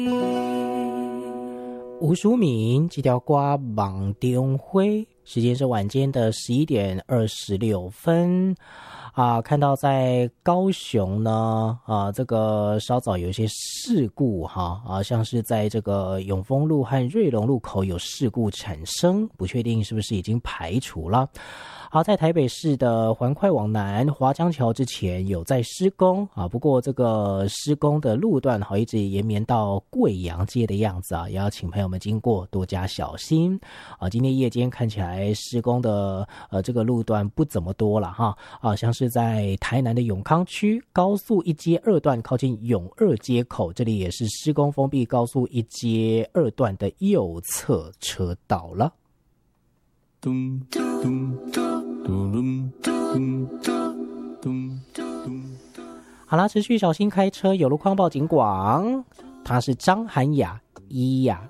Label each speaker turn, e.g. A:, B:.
A: 吴淑敏这条歌梦中花，时间是晚间的11:26看到在高雄呢这个稍早有一些事故像是在这个永丰路和瑞隆路口有事故产生，不确定是不是已经排除了。好，在台北市的环快往南华江桥之前有在施工不过这个施工的路段一直延绵到贵阳街的样子也要请朋友们经过多加小心今天夜间看起来施工的这个路段不怎么多了像是在台南的永康区高速一街二段靠近永二街口，这里也是施工封闭高速一街二段的右侧车道了。咚咚咚咚咚咚咚。好啦，持续小心开车，有路况报警广。他是张涵雅、伊雅